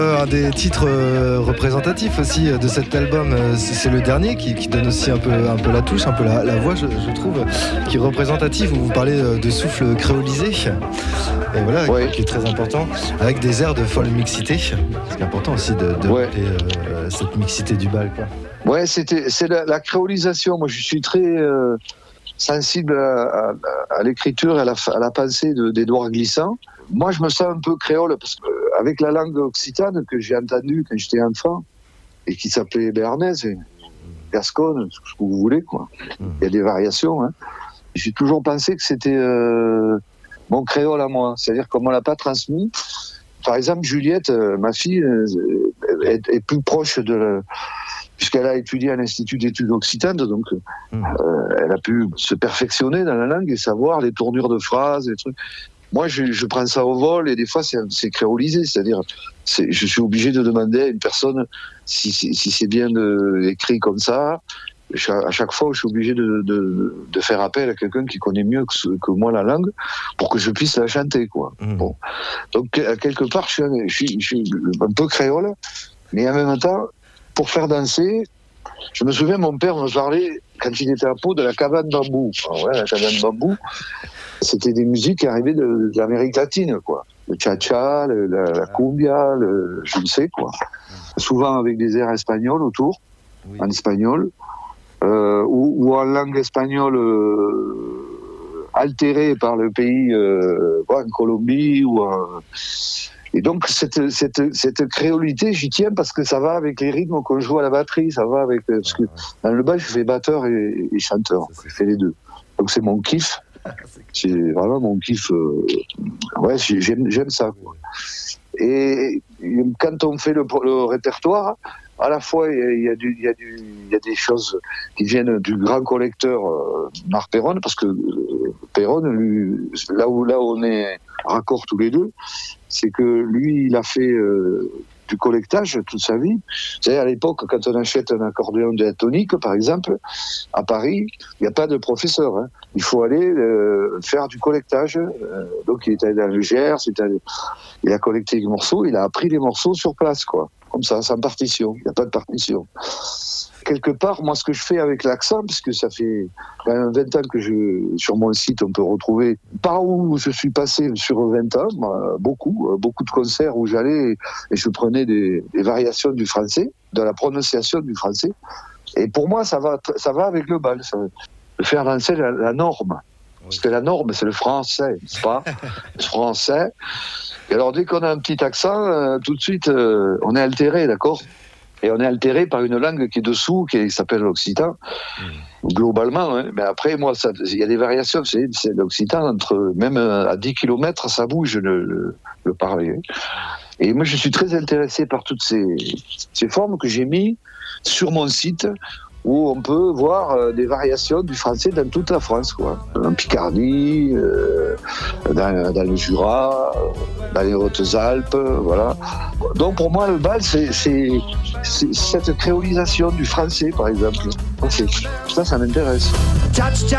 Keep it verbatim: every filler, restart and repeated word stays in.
Un des titres euh, représentatifs aussi de cet album, euh, c'est, c'est le dernier qui, qui donne aussi un peu, un peu la touche, un peu la, la voix, je, je trouve, qui est représentatif, où vous parlez euh, de souffle créolisé, et voilà, ouais. qui, qui est très important, avec des airs de folle mixité. C'est important aussi de, de ouais. rappeler euh, cette mixité du bal, quoi. Ouais, c'était, c'est la, la créolisation. Moi, je suis très euh, sensible à, à, à l'écriture et à la, à la pensée de, d'Édouard Glissant. Moi, je me sens un peu créole parce qu'avec la langue occitane que j'ai entendue quand j'étais enfant et qui s'appelait béarnaise, gasconne, ce que vous voulez, quoi. Il y a des variations. Hein. J'ai toujours pensé que c'était euh, mon créole à moi. C'est-à-dire qu'on ne l'a pas transmis. Par exemple, Juliette, ma fille, est, est plus proche de... La, puisqu'elle a étudié à l'Institut d'études occitanes, donc mmh. euh, elle a pu se perfectionner dans la langue et savoir les tournures de phrases, les trucs. Moi, je, je prends ça au vol et des fois, c'est, c'est créolisé. C'est-à-dire, c'est, je suis obligé de demander à une personne si, si, si c'est bien de, écrit comme ça. À chaque fois, je suis obligé de, de, de faire appel à quelqu'un qui connaît mieux que, que moi la langue pour que je puisse la chanter, quoi. Mmh. Bon. Donc, quelque part, je suis, un, je, suis, je suis un peu créole, mais en même temps, pour faire danser, je me souviens, mon père me parlait, quand il était à Pau, de la cabane bambou. Alors, ouais, la cabane bambou, c'était des musiques qui arrivaient de, de l'Amérique latine, quoi. Le cha-cha, le, la, la cumbia, le, je ne sais quoi. Souvent avec des airs espagnols autour, oui. En espagnol, euh, ou, ou en langue espagnole euh, altérée par le pays, euh, en Colombie ou en... Et donc, cette, cette, cette créolité, j'y tiens parce que ça va avec les rythmes qu'on joue à la batterie, ça va avec... Parce que dans le bal, je fais batteur et, et chanteur, je fais les deux. Donc, c'est mon kiff. C'est vraiment mon kiff. Euh, ouais, j'aime, j'aime ça, quoi. Et quand on fait le, le répertoire, à la fois, il y a, du, il y a, du, il y a des choses qui viennent du grand collecteur euh, Marc Perron, parce que euh, Perron, lui, là où, là où on est raccord tous les deux, c'est que lui, il a fait euh, du collectage toute sa vie. C'est-à-dire, à l'époque, quand on achète un accordéon diatonique, par exemple, à Paris, il n'y a pas de professeur. Hein. Il faut aller euh, faire du collectage. Euh, donc, il est allé dans le Gers, il, est allé, il a collecté les morceaux, il a appris les morceaux sur place, quoi. Comme ça, sans partition. Il n'y a pas de partition. Quelque part, moi, ce que je fais avec l'accent, puisque ça fait quand même vingt ans que je, sur mon site, on peut retrouver par où je suis passé sur vingt ans, moi, beaucoup, beaucoup de concerts où j'allais et je prenais des, des variations du français, de la prononciation du français. Et pour moi, ça va, ça va avec le bal. Ça, de faire danser la, la norme. Parce que la norme, c'est le français, n'est-ce pas? Le français. Et alors, dès qu'on a un petit accent, euh, tout de suite, euh, on est altéré, d'accord? Et on est altéré par une langue qui est dessous, qui s'appelle l'occitan, mmh. globalement. Hein. Mais après, moi, il y a des variations. C'est, c'est l'occitan, entre, même à dix kilomètres, ça bouge le, le, le parler. Et moi, je suis très intéressé par toutes ces, ces formes que j'ai mis sur mon site, où on peut voir euh, des variations du français dans toute la France, quoi. En Picardie, euh, dans, dans le Jura, dans les Hautes-Alpes, voilà. Donc pour moi, le bal, c'est, c'est, c'est cette créolisation du français, par exemple. Okay. Ça, ça m'intéresse.